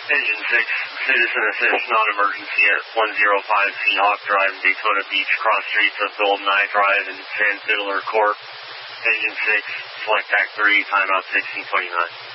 Engine 6, citizen assist non-emergency at 105 Seahawk Drive in Daytona Beach, cross streets of GoldenEye Drive and San Fiddler Court. Engine 6, select TAC 3, timeout 1629.